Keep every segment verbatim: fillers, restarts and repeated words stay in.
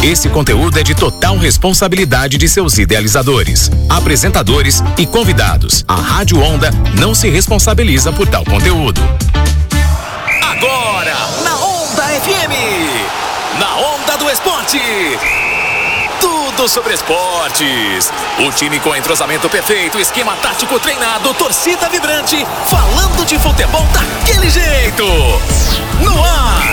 Esse conteúdo é de total responsabilidade de seus idealizadores, apresentadores e convidados. A Rádio Onda não se responsabiliza por tal conteúdo. Agora, na Onda F M, na Onda do Esporte. Tudo sobre esportes. O time com entrosamento perfeito, esquema tático treinado, torcida vibrante, falando de futebol daquele jeito. No ar,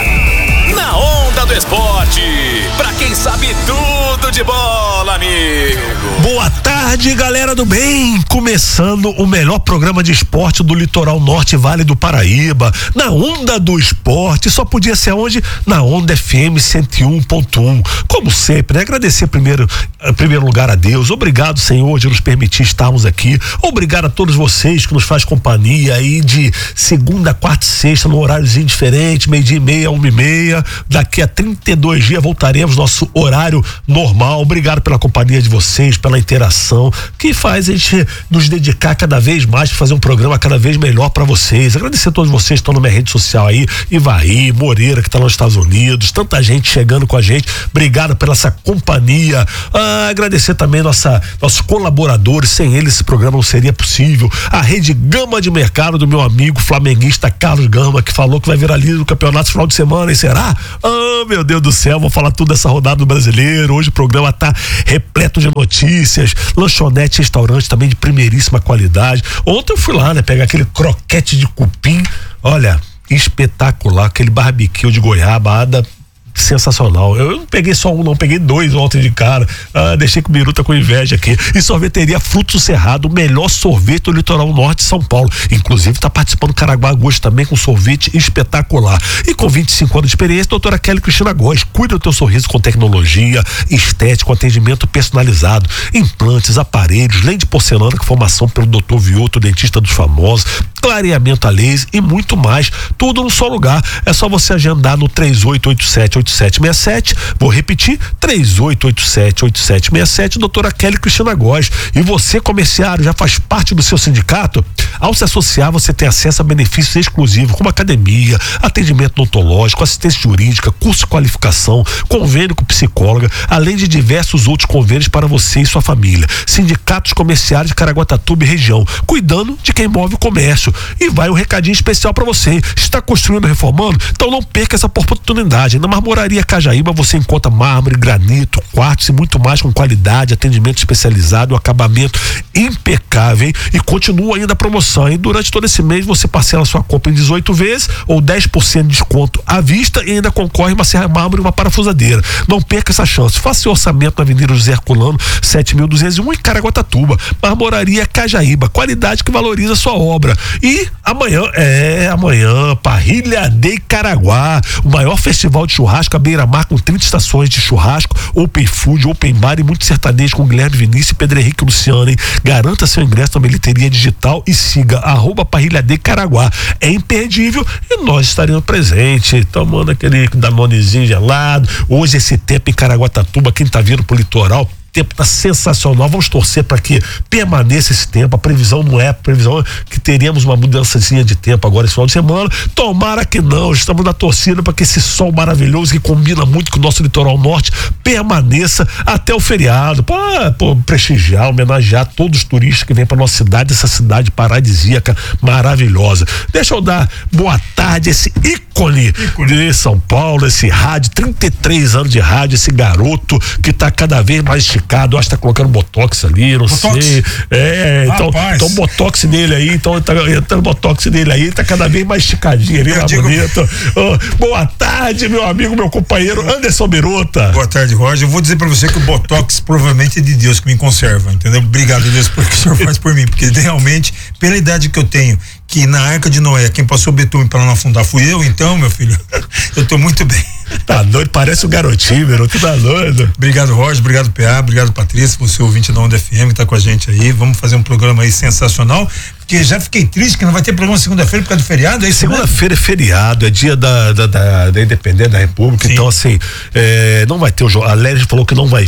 na Onda do Esporte. Pra quem sabe tudo de bola, amigo. Boa tarde, galera do bem. Começando o melhor programa de esporte do Litoral Norte Vale do Paraíba. Na Onda do Esporte. Só podia ser onde? Na Onda F M cento e um ponto um. Como sempre, né? Agradecer primeiro, em primeiro lugar a Deus. Obrigado, Senhor, de nos permitir estarmos aqui. Obrigado a todos vocês que nos faz companhia aí de segunda, quarta e sexta, no horáriozinho diferente, meio-dia e meia, uma e meia. Daqui a trinta e dois dias voltaremos nosso horário normal. Obrigado pela companhia de vocês, pela interação, que faz a gente nos dedicar cada vez mais para fazer um programa cada vez melhor para vocês. Agradecer a todos vocês que estão na minha rede social aí, Ivaí, Moreira, que está nos Estados Unidos, tanta gente chegando com a gente. Obrigado pela essa companhia. Ah, agradecer também nossa, nossos colaboradores, sem eles esse programa não seria possível. A rede Gama de Mercado do meu amigo flamenguista Carlos Gama, que falou que vai virar líder do campeonato no final de semana, e será? Ah, meu Deus do céu, vou falar tudo dessa rodada do Brasileiro. Hoje o programa tá repleto de notícias, lanchonete, restaurante também de primeiríssima qualidade. Ontem eu fui lá, né, pegar aquele croquete de cupim, olha, espetacular, aquele barbecue de goiabada, sensacional. Eu não peguei só um, não, peguei dois ontem de cara. Ah, deixei que o Biru tá com inveja aqui. E sorveteria Frutos do Cerrado, o melhor sorvete do Litoral Norte de São Paulo. Inclusive tá participando do Caraguá Gosto também com sorvete espetacular. E com vinte e cinco anos de experiência, doutora Kelly Cristina Góes, cuida do teu sorriso com tecnologia, estético, atendimento personalizado, implantes, aparelhos, lente de porcelana com formação pelo doutor Vioto, dentista dos famosos, clareamento a laser e muito mais. Tudo num só lugar. É só você agendar no três oito oito sete, oito sete seis sete. Vou repetir, três oito oito sete, oito sete seis sete, doutora Kelly Cristina Góes. E você, comerciário, já faz parte do seu sindicato? Ao se associar, você tem acesso a benefícios exclusivos, como academia, atendimento odontológico, assistência jurídica, curso de qualificação, convênio com psicóloga, além de diversos outros convênios para você e sua família. Sindicatos comerciários de Caraguatatuba e região, cuidando de quem move o comércio. E vai um recadinho especial para você. Está construindo, reformando? Então não perca essa oportunidade. Na Marmoraria Cajaíba você encontra mármore, granito, quartzo e muito mais com qualidade, atendimento especializado, acabamento impecável, hein? E continua ainda a promoção, hein? Durante todo esse mês você parcela sua compra em dezoito vezes ou dez por cento de desconto à vista e ainda concorre uma serra mármore e uma parafusadeira. Não perca essa chance. Faça seu orçamento na Avenida José Herculano, sete mil duzentos e um em Caraguatatuba. Marmoraria Cajaíba, qualidade que valoriza a sua obra. E amanhã, é, amanhã, Parrilha de Caraguá, o maior festival de churrasco à beira-mar com trinta estações de churrasco, open food, open bar e muito sertanejo com Guilherme Vinícius e Pedro Henrique Luciano, hein? Garanta seu ingresso na bilheteria digital e siga arroba Parrilha de Caraguá. É imperdível e nós estaremos presentes, tomando aquele danonezinho gelado. Hoje esse tempo em Caraguatatuba, quem tá vindo pro litoral, o tempo tá sensacional, vamos torcer para que permaneça esse tempo. A previsão não é, a previsão é que teremos uma mudançazinha de tempo agora esse final de semana, tomara que não, estamos na torcida para que esse sol maravilhoso que combina muito com o nosso litoral norte permaneça até o feriado, para prestigiar, homenagear todos os turistas que vêm para nossa cidade, essa cidade paradisíaca maravilhosa. Deixa eu dar boa tarde a esse ícone, ícone de São Paulo, esse rádio, trinta e três anos de rádio, esse garoto que tá cada vez mais esticado, acho que tá colocando botox ali, não botox? sei. É, então, então botox nele aí, então tá entrando botox nele aí, tá cada vez mais esticadinho ali, na digo... bonita. Oh, boa tarde, meu amigo, meu companheiro Anderson Biruta. Boa tarde, Roger. Eu vou dizer pra você que o botox provavelmente é de Deus que me conserva, entendeu? Obrigado, Deus, porque o senhor faz por mim, porque realmente, pela idade que eu tenho, que na Arca de Noé, quem passou betume para não afundar fui eu, então, meu filho, eu tô muito bem. Tá doido, parece um garotinho, meu, tu tá doido. Obrigado, Roger, obrigado, P A, obrigado, Patrícia, você ouvinte da Onda F M, que tá com a gente aí, vamos fazer um programa aí sensacional, porque já fiquei triste que não vai ter programa segunda-feira por causa do feriado, é isso? Segunda-feira é feriado, é dia da, da, da, da Independência da República, sim. Então assim, é, não vai ter o jogo, a Lélia falou que não vai vir.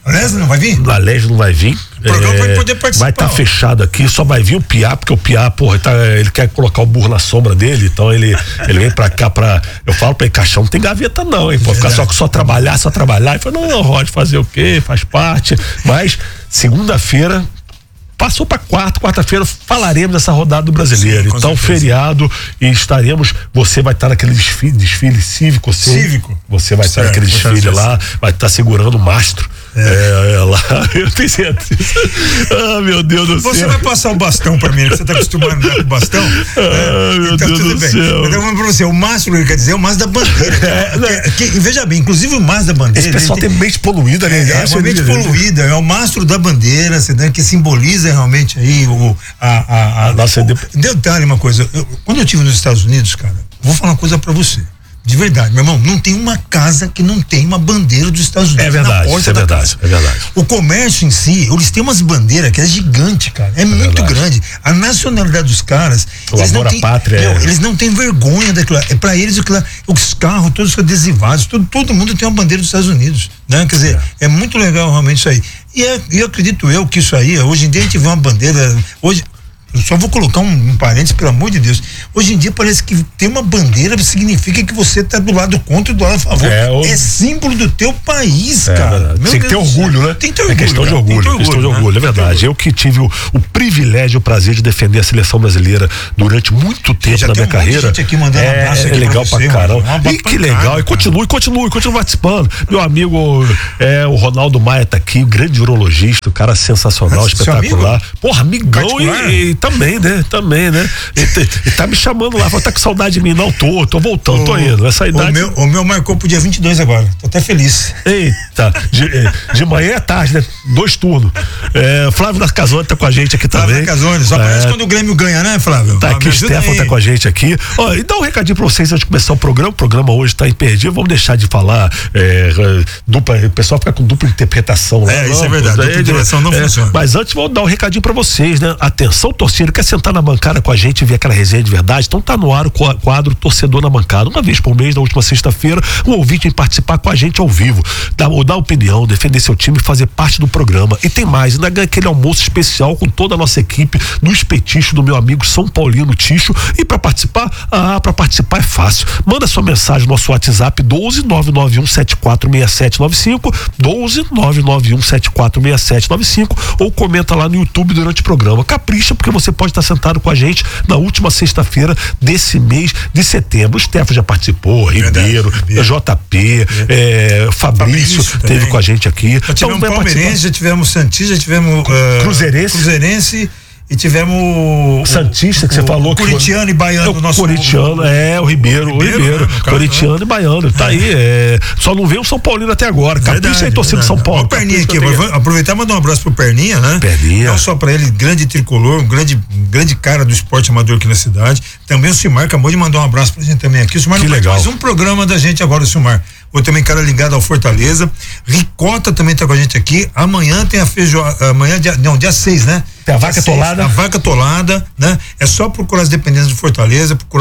A Leslie não vai vir? A Leslie não vai vir. O programa vai poder participar. Vai estar tá fechado aqui, só vai vir o Piá, porque o Piá, porra, tá, ele quer colocar o burro na sombra dele, então ele, ele vem pra cá pra. Eu falo pra ele, caixão não tem gaveta não, hein? Pô, ficar só, só trabalhar, só trabalhar. Ele falou, não, Rod, fazer o quê? Faz parte. Mas, segunda-feira. Passou para quarta, quarta-feira falaremos dessa rodada do Brasileiro. Sim, então, certeza. Feriado, e estaremos. Você vai estar naquele desfile, desfile cívico, sim. Cívico. Você vai certo, estar naquele desfile lá, vai estar segurando o mastro. É. É, é lá, eu tenho certeza. Ah, meu Deus do você céu. Você vai passar o bastão pra mim, você tá acostumado a andar com o bastão? Ah, é, meu então, Deus tudo do bem. Céu. Eu tô falando pra você, o mastro, ele quer dizer, é o mastro da bandeira. É, que, que, veja bem, inclusive o mastro da bandeira. Esse pessoal tem mente poluída, né? É, é uma mente poluída, é o mastro da bandeira, que simboliza realmente aí o. A, a, a, Nossa, o detalhe, uma coisa, eu, quando eu estive nos Estados Unidos, cara, vou falar uma coisa pra você. De verdade, meu irmão, não tem uma casa que não tem uma bandeira dos Estados Unidos. É verdade, isso é verdade, é verdade. O comércio em si, eles têm umas bandeiras que é gigante, cara. É, é muito verdade. grande. A nacionalidade dos caras. O eles amor não à têm, pátria. Meu, é... Eles não têm vergonha daquilo. É pra eles aquilo, os carros, todos adesivados, todo, todo mundo tem uma bandeira dos Estados Unidos. Né? Quer dizer, é. é muito legal realmente isso aí. E é, eu acredito eu que isso aí, hoje em dia a gente vê uma bandeira. Hoje. Eu só vou colocar um, um parênteses, pelo amor de Deus. Hoje em dia parece que ter uma bandeira significa que você tá do lado contra e do lado a favor. É, o... é símbolo do teu país, é, cara. Tem que ter orgulho, né? Tem que ter orgulho. É questão de orgulho, orgulho, questão de orgulho, né? É verdade. Eu que tive o, o privilégio, o prazer de defender a seleção brasileira durante muito tempo já na minha um carreira. Gente aqui mandando é, abraço aqui é legal pra, pra caramba. E que legal. Cara. E continue, continue, continue participando. Meu amigo, é, o Ronaldo Maia tá aqui, o grande urologista, o cara sensacional, Mas, espetacular. Porra, amigão e, e também, né? Também. Também, né? Ele, ele tá me chamando lá, tá com saudade de mim, não, tô, tô voltando, o, tô indo. Essa idade. O meu, o meu marcou pro dia vinte e dois agora, tô até feliz. Eita, de, de manhã à tarde, né? Dois turnos. É, Flávio Narcazone tá com a gente aqui também. Flávio Narcazone, só aparece é, quando o Grêmio ganha, né, Flávio? Tá aqui, o Stefan tá com a gente aqui. Ó, e dá um recadinho pra vocês antes de começar o programa. O programa hoje tá imperdível, vamos deixar de falar. É, dupla, o pessoal fica com dupla interpretação lá. É, não, isso é verdade, dupla interpretação não é, funciona. Mas antes, vou dar um recadinho pra vocês, né? Atenção, torcida, quer sentar na bancada com a gente e ver aquela resenha de verdade? Então tá no ar o quadro Torcedor na Bancada. Uma vez por mês, na última sexta-feira, um ouvinte em participar com a gente ao vivo, dar, dar opinião, defender seu time e fazer parte do programa. E tem mais, ainda ganha aquele almoço especial com toda a nossa equipe do Espetício do meu amigo São Paulino Ticho. E pra participar, ah, pra participar é fácil. Manda sua mensagem no nosso WhatsApp doze nove nove um sete quatro seis sete nove cinco, doze nove nove um sete quatro seis sete nove cinco, ou comenta lá no YouTube durante o programa. Capricha, porque você pode estar sentado com a gente na última sexta-feira desse mês de setembro. O Stefan já participou, Ribeiro, J P, é, Fabrício, Fabrício teve com a gente aqui. Já tivemos então, Palmeirense, já tivemos Santista, já tivemos uh, Cruzeirense. Cruzeirense e tivemos Santista, o, que você o, falou o Coritiano que e Baiano, o nosso Coritiano, é, o Ribeiro, o Ribeiro, Ribeiro né, Coritiano né? e Baiano, tá é. aí, é, só não veio o São Paulino até agora, capricha aí torcendo São Paulo. O Perninha aqui, vou aproveitar e mandar um abraço pro Perninha, né? Perninha. Não só pra ele, grande tricolor, um grande, um grande cara do esporte amador aqui na cidade, também o Silmar acabou de mandar um abraço pra gente também aqui, o Silmar que não legal. faz mais um programa da gente agora, o Silmar. Ou também cara ligado ao Fortaleza. Ricota também tá com a gente aqui. Amanhã tem a feijoada. Amanhã, dia, não, dia seis, né? Tem a vaca tolada. A vaca tolada, né? É só procurar as dependências de Fortaleza, procurar